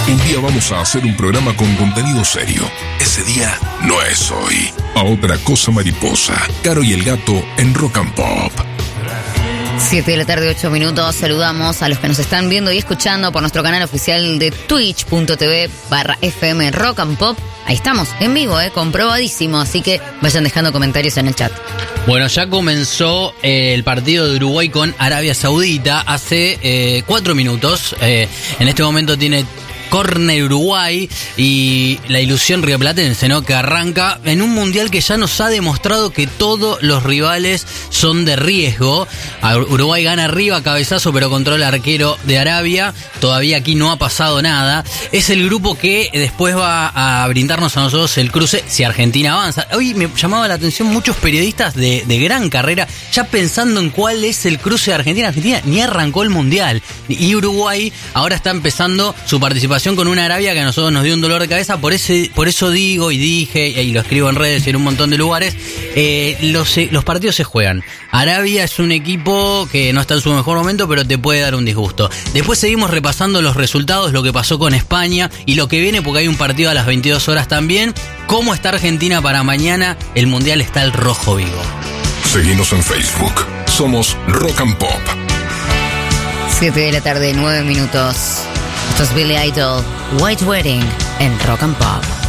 Un día vamos a hacer un programa con contenido serio. Ese día no es hoy. A otra cosa mariposa. Caro y el gato en Rock and Pop. 7 de la tarde, 8 minutos. Saludamos a los que nos están viendo y escuchando por nuestro canal oficial de twitch.tv/FM Rock and Pop. Ahí estamos, en vivo, comprobadísimo. Así que vayan dejando comentarios en el chat. Bueno, ya comenzó el partido de Uruguay con Arabia Saudita hace 4 minutos. En este momento tiene córner Uruguay y la ilusión rioplatense, ¿no? Que arranca en un mundial que ya nos ha demostrado que todos los rivales son de riesgo. Uruguay gana arriba, cabezazo, pero controla el arquero de Arabia. Todavía aquí no ha pasado nada. Es el grupo que después va a brindarnos a nosotros el cruce si Argentina avanza. Hoy me llamaba la atención muchos periodistas de gran carrera ya pensando en cuál es el cruce de Argentina. Argentina ni arrancó el mundial. Y Uruguay ahora está empezando su participación con una Arabia que a nosotros nos dio un dolor de cabeza. Por eso digo y dije, y lo escribo en redes y en un montón de lugares, los partidos se juegan. Arabia es un equipo que no está en su mejor momento, pero te puede dar un disgusto. Después seguimos repasando los resultados, lo que pasó con España y lo que viene, porque hay un partido a las 22 horas también. ¿Cómo está Argentina para mañana? El Mundial está al rojo vivo. Seguinos en Facebook. Somos Rock and Pop. 7 de la tarde, 9 minutos. Esto es Billy Idol, White Wedding en Rock and Pop.